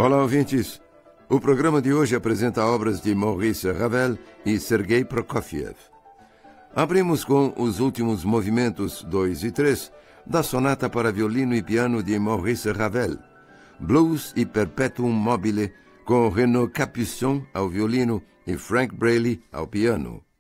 Olá, ouvintes. O programa de hoje apresenta obras de Maurice Ravel e Sergei Prokofiev. Abrimos com os últimos movimentos 2 e 3 da sonata para violino e piano de Maurice Ravel, Blues e Perpetuum Mobile, com Renaud Capuçon ao violino e Frank Braley ao piano.